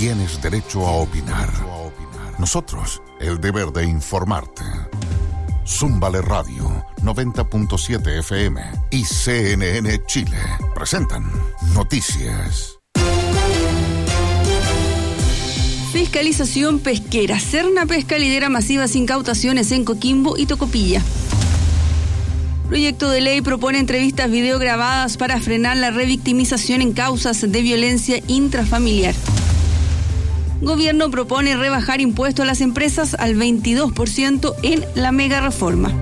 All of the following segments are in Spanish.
tienes derecho a opinar. Nosotros, el deber de informarte. Zúmbale Radio 90.7 FM y CNN Chile presentan Noticias. Fiscalización pesquera. Serna Pesca lidera masivas incautaciones en Coquimbo y Tocopilla. Proyecto de ley propone entrevistas videograbadas para frenar la revictimización en causas de violencia intrafamiliar. Gobierno propone rebajar impuestos a las empresas al 22% en la mega reforma.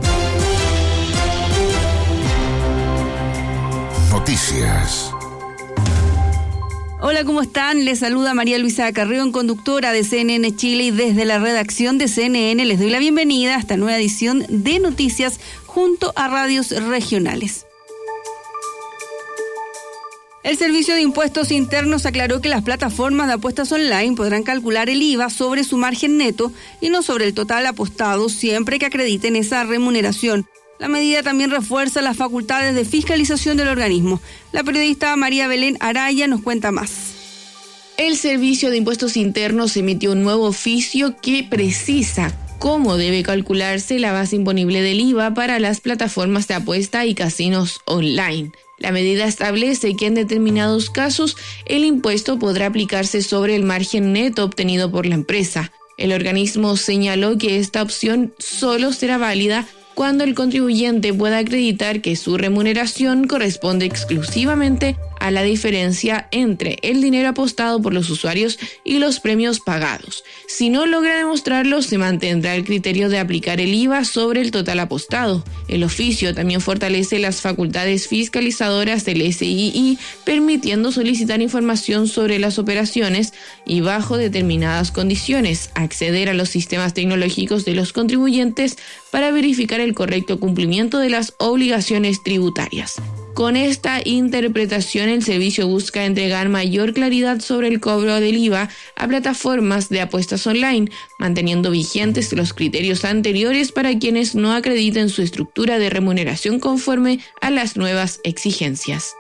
Noticias. Hola, ¿cómo están? Les saluda María Luisa Carrión, conductora de CNN Chile, y desde la redacción de CNN les doy la bienvenida a esta nueva edición de Noticias junto a radios regionales. El Servicio de Impuestos Internos aclaró que las plataformas de apuestas online podrán calcular el IVA sobre su margen neto y no sobre el total apostado, siempre que acrediten esa remuneración. La medida también refuerza las facultades de fiscalización del organismo. La periodista María Belén Araya nos cuenta más. El Servicio de Impuestos Internos emitió un nuevo oficio que precisa cómo debe calcularse la base imponible del IVA para las plataformas de apuesta y casinos online. La medida establece que en determinados casos el impuesto podrá aplicarse sobre el margen neto obtenido por la empresa. El organismo señaló que esta opción solo será válida cuando el contribuyente pueda acreditar que su remuneración corresponde exclusivamente a la diferencia entre el dinero apostado por los usuarios y los premios pagados. Si no logra demostrarlo, se mantendrá el criterio de aplicar el IVA sobre el total apostado. El oficio también fortalece las facultades fiscalizadoras del SII, permitiendo solicitar información sobre las operaciones y, bajo determinadas condiciones, acceder a los sistemas tecnológicos de los contribuyentes para verificar el correcto cumplimiento de las obligaciones tributarias. Con esta interpretación, el servicio busca entregar mayor claridad sobre el cobro del IVA a plataformas de apuestas online, manteniendo vigentes los criterios anteriores para quienes no acrediten su estructura de remuneración conforme a las nuevas exigencias.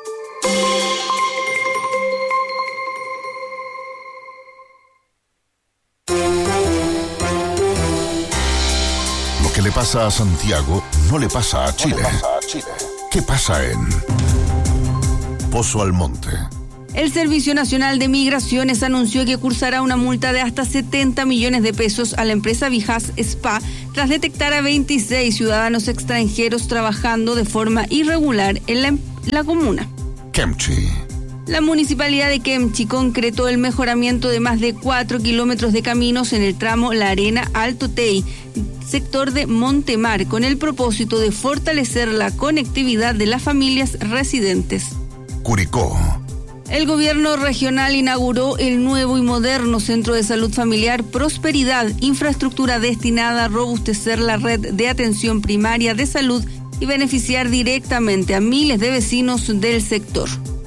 Lo que le pasa a Santiago no le pasa a Chile. ¿Qué pasa en Pozo Almonte? El Servicio Nacional de Migraciones anunció que cursará una multa de hasta 70 millones de pesos a la empresa Vijas Spa tras detectar a 26 ciudadanos extranjeros trabajando de forma irregular en la comuna. Kemchi. La municipalidad de Kemchi concretó el mejoramiento de más de 4 kilómetros de caminos en el tramo La Arena-Alto Tey, sector de Montemar, con el propósito de fortalecer la conectividad de las familias residentes. Curicó. El gobierno regional inauguró el nuevo y moderno Centro de Salud Familiar Prosperidad, infraestructura destinada a robustecer la red de atención primaria de salud y beneficiar directamente a miles de vecinos del sector.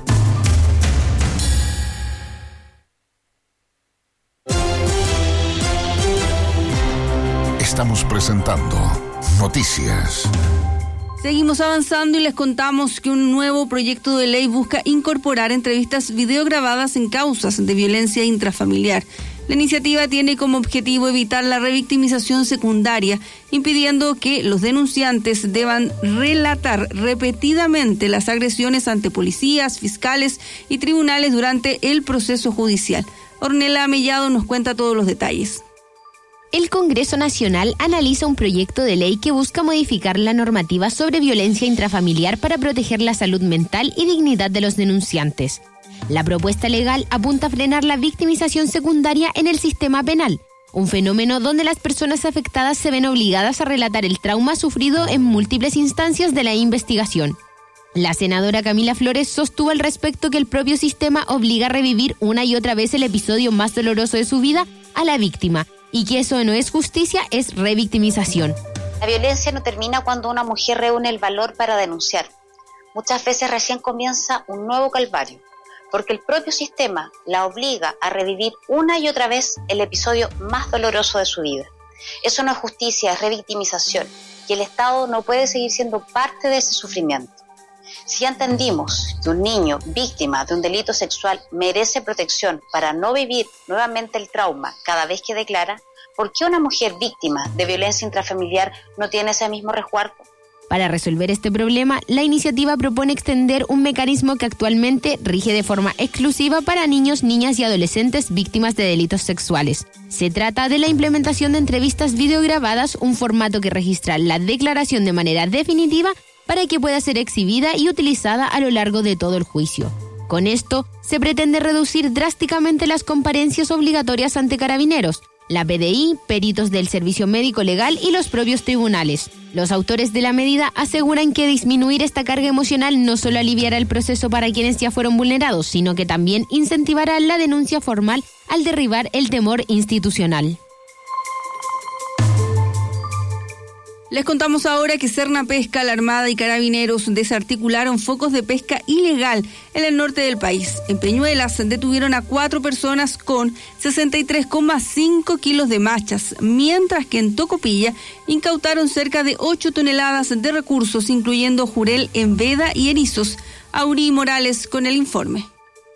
Estamos presentando Noticias. Seguimos avanzando y les contamos que un nuevo proyecto de ley busca incorporar entrevistas videograbadas en causas de violencia intrafamiliar. La iniciativa tiene como objetivo evitar la revictimización secundaria, impidiendo que los denunciantes deban relatar repetidamente las agresiones ante policías, fiscales y tribunales durante el proceso judicial. Ornella Mellado nos cuenta todos los detalles. El Congreso Nacional analiza un proyecto de ley que busca modificar la normativa sobre violencia intrafamiliar para proteger la salud mental y dignidad de los denunciantes. La propuesta legal apunta a frenar la victimización secundaria en el sistema penal, un fenómeno donde las personas afectadas se ven obligadas a relatar el trauma sufrido en múltiples instancias de la investigación. La senadora Camila Flores sostuvo al respecto que el propio sistema obliga a revivir una y otra vez el episodio más doloroso de su vida a la víctima, y que eso no es justicia, es revictimización. La violencia no termina cuando una mujer reúne el valor para denunciar. Muchas veces recién comienza un nuevo calvario, porque el propio sistema la obliga a revivir una y otra vez el episodio más doloroso de su vida. Eso no es justicia, es revictimización, y el Estado no puede seguir siendo parte de ese sufrimiento. Si ya entendimos que un niño víctima de un delito sexual merece protección para no vivir nuevamente el trauma cada vez que declara, ¿por qué una mujer víctima de violencia intrafamiliar no tiene ese mismo resguardo? Para resolver este problema, la iniciativa propone extender un mecanismo que actualmente rige de forma exclusiva para niños, niñas y adolescentes víctimas de delitos sexuales. Se trata de la implementación de entrevistas videograbadas, un formato que registra la declaración de manera definitiva para que pueda ser exhibida y utilizada a lo largo de todo el juicio. Con esto, se pretende reducir drásticamente las comparencias obligatorias ante carabineros, la PDI, peritos del Servicio Médico Legal y los propios tribunales. Los autores de la medida aseguran que disminuir esta carga emocional no solo aliviará el proceso para quienes ya fueron vulnerados, sino que también incentivará la denuncia formal al derribar el temor institucional. Les contamos ahora que Sernapesca, la Armada y Carabineros desarticularon focos de pesca ilegal en el norte del país. En Peñuelas detuvieron a 4 personas con 63,5 kilos de machas, mientras que en Tocopilla incautaron cerca de 8 toneladas de recursos, incluyendo jurel en veda y erizos. Aurí Morales con el informe.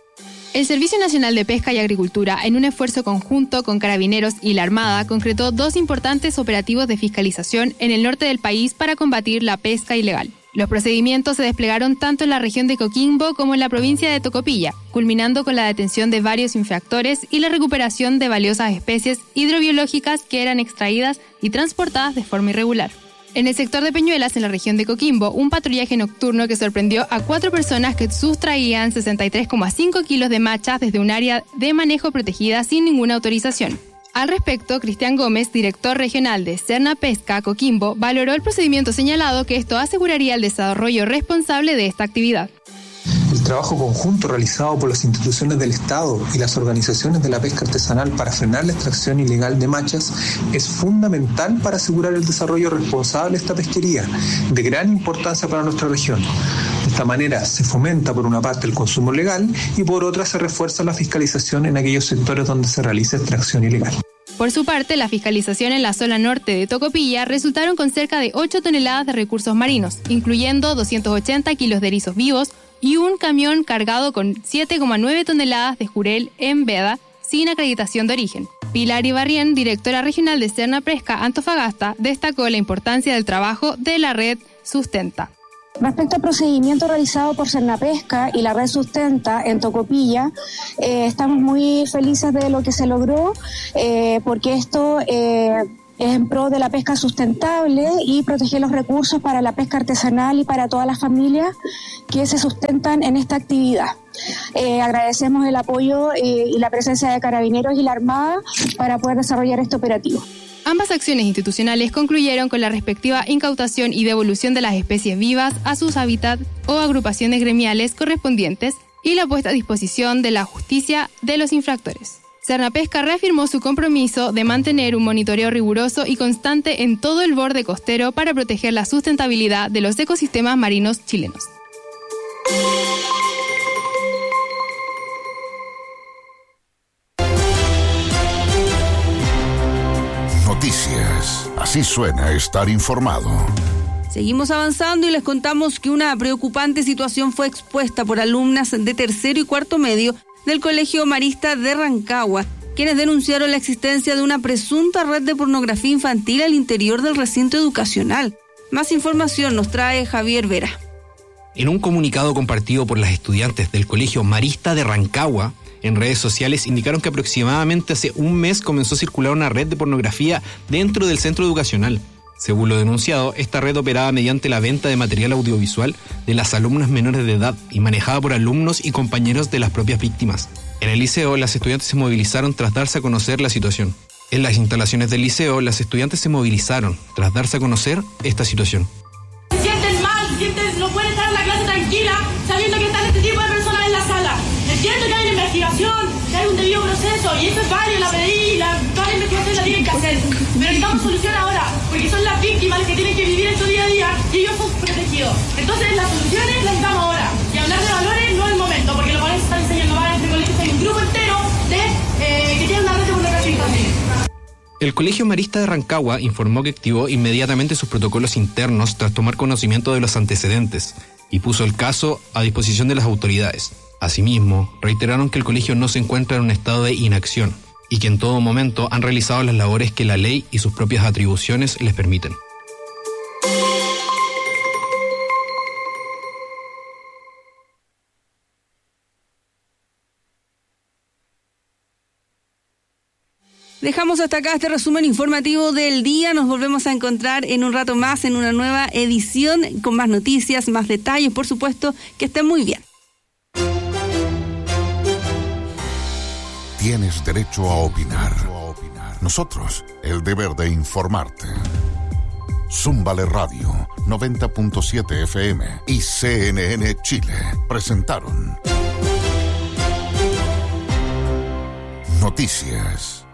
El Servicio Nacional de Pesca y Agricultura, en un esfuerzo conjunto con Carabineros y la Armada, concretó 2 importantes operativos de fiscalización en el norte del país para combatir la pesca ilegal. Los procedimientos se desplegaron tanto en la región de Coquimbo como en la provincia de Tocopilla, culminando con la detención de varios infractores y la recuperación de valiosas especies hidrobiológicas que eran extraídas y transportadas de forma irregular. En el sector de Peñuelas, en la región de Coquimbo, un patrullaje nocturno que sorprendió a 4 personas que sustraían 63,5 kilos de machas desde un área de manejo protegida sin ninguna autorización. Al respecto, Cristian Gómez, director regional de Sernapesca Coquimbo, valoró el procedimiento señalado que esto aseguraría el desarrollo responsable de esta actividad. El trabajo conjunto realizado por las instituciones del Estado y las organizaciones de la pesca artesanal para frenar la extracción ilegal de machas es fundamental para asegurar el desarrollo responsable de esta pesquería, de gran importancia para nuestra región. De esta manera se fomenta por una parte el consumo legal y por otra se refuerza la fiscalización en aquellos sectores donde se realiza extracción ilegal. Por su parte, la fiscalización en la zona norte de Tocopilla resultaron con cerca de 8 toneladas de recursos marinos, incluyendo 280 kilos de erizos vivos, y un camión cargado con 7,9 toneladas de jurel en veda sin acreditación de origen. Pilar Ibarrien, directora regional de Sernapesca Antofagasta, destacó la importancia del trabajo de la red Sustenta. Respecto al procedimiento realizado por Sernapesca y la red Sustenta en Tocopilla, estamos muy felices de lo que se logró, porque esto es en pro de la pesca sustentable y proteger los recursos para la pesca artesanal y para todas las familias que se sustentan en esta actividad. Agradecemos el apoyo y la presencia de Carabineros y la Armada para poder desarrollar este operativo. Ambas acciones institucionales concluyeron con la respectiva incautación y devolución de las especies vivas a sus hábitats o agrupaciones gremiales correspondientes y la puesta a disposición de la justicia de los infractores. Sernapesca reafirmó su compromiso de mantener un monitoreo riguroso y constante en todo el borde costero para proteger la sustentabilidad de los ecosistemas marinos chilenos. Noticias. Así suena estar informado. Seguimos avanzando y les contamos que una preocupante situación fue expuesta por alumnas de tercero y cuarto medio del Colegio Marista de Rancagua, quienes denunciaron la existencia de una presunta red de pornografía infantil al interior del recinto educacional. Más información nos trae Javier Vera. En un comunicado compartido por las estudiantes del Colegio Marista de Rancagua, en redes sociales indicaron que aproximadamente hace un mes comenzó a circular una red de pornografía dentro del centro educacional. Según lo denunciado, esta red operaba mediante la venta de material audiovisual de las alumnas menores de edad y manejada por alumnos y compañeros de las propias víctimas. En el liceo, las estudiantes se movilizaron tras darse a conocer la situación. En las instalaciones del liceo, las estudiantes se movilizaron tras darse a conocer esta situación. Se sienten mal, no pueden estar en la clase tranquila sabiendo que están este tipo de personas en la sala. Entiendo que hay una investigación, que hay un debido proceso, y eso es válido, la PDI, toda la investigación la tienen que hacer. Pero necesitamos solución ahora, porque son las víctimas las que tienen que vivir esto día a día y ellos son protegidos. Entonces las soluciones las necesitamos ahora. Y hablar de valores no es el momento, porque lo que se están enseñando más en este colegio hay un grupo entero que tiene una red de pornografía infantil. El Colegio Marista de Rancagua informó que activó inmediatamente sus protocolos internos tras tomar conocimiento de los antecedentes y puso el caso a disposición de las autoridades. Asimismo, reiteraron que el colegio no se encuentra en un estado de inacción y que en todo momento han realizado las labores que la ley y sus propias atribuciones les permiten. Dejamos hasta acá este resumen informativo del día. Nos volvemos a encontrar en un rato más en una nueva edición con más noticias, más detalles, por supuesto. Que estén muy bien. Tienes derecho a opinar. Nosotros, el deber de informarte. Zúmbale Radio 90.7 FM y CNN Chile presentaron Noticias.